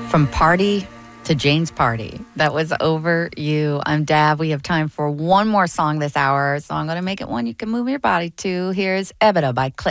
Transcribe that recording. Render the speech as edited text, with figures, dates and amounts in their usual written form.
From Party to Jane's Party. That was Over You. I'm Dab. We have time for one more song this hour, so I'm going to make it one you can move your body to. Here's Ebita by Clip.